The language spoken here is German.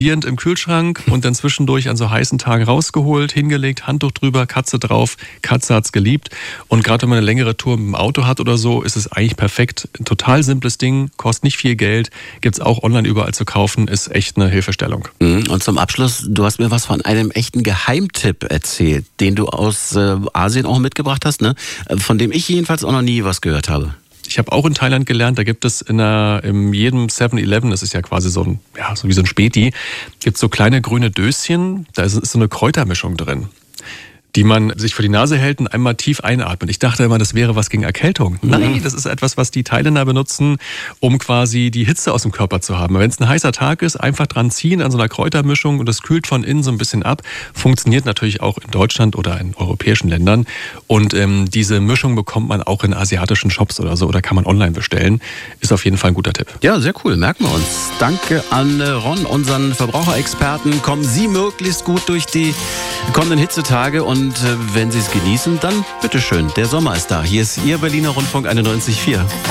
im Kühlschrank und dann zwischendurch an so heißen Tagen rausgeholt, hingelegt, Handtuch drüber, Katze drauf. Katze hat's geliebt. Und gerade wenn man eine längere Tour mit dem Auto hat oder so, ist es eigentlich perfekt. Ein total simples Ding, kostet nicht viel Geld, gibt's auch online überall zu kaufen, ist echt eine Hilfestellung. Und zum Abschluss, du hast mir was von einem echten Geheimtipp erzählt, den du aus Asien auch mitgebracht hast, ne? Von dem ich jedenfalls auch noch nie was gehört habe. Ich habe auch in Thailand gelernt, da gibt es in jedem 7-Eleven, das ist ja quasi so wie so ein Späti, gibt es so kleine grüne Döschen, da ist so eine Kräutermischung drin, die man sich vor die Nase hält und einmal tief einatmet. Ich dachte immer, das wäre was gegen Erkältung. Nein, das ist etwas, was die Thailänder benutzen, um quasi die Hitze aus dem Körper zu haben. Wenn es ein heißer Tag ist, einfach dran ziehen an so einer Kräutermischung und das kühlt von innen so ein bisschen ab. Funktioniert natürlich auch in Deutschland oder in europäischen Ländern. Und diese Mischung bekommt man auch in asiatischen Shops oder so oder kann man online bestellen. Ist auf jeden Fall ein guter Tipp. Ja, sehr cool, merken wir uns. Danke an Ron, unseren Verbraucherexperten. Kommen Sie möglichst gut durch die kommenden Hitzetage und wenn Sie es genießen, dann bitteschön, der Sommer ist da. Hier ist Ihr Berliner Rundfunk 91.4.